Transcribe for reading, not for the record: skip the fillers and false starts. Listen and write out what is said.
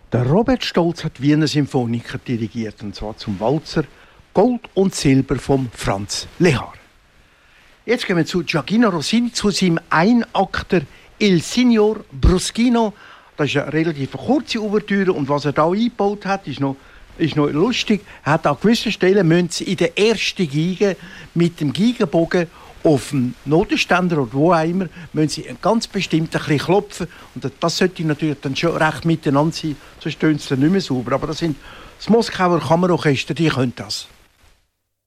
Der Robert Stolz hat Wiener Symphoniker dirigiert, und zwar zum Walzer Gold und Silber von Franz Lehár. Jetzt gehen wir zu Gioachino Rossini, zu seinem Einakter Il Signor Bruschino. Das ist eine relativ kurze Ouvertüre, und was er da eingebaut hat, ist noch lustig. Er hat an gewissen Stellen müssen sie in der ersten Geige mit dem Geigenbogen auf dem Notenständer oder wo auch immer, müssen sie ganz bestimmt ein bisschen klopfen. Und das sollte natürlich dann schon recht miteinander sein, sonst tönt es dann nicht mehr sauber. Aber das Moskauer Kammerorchester, die können das.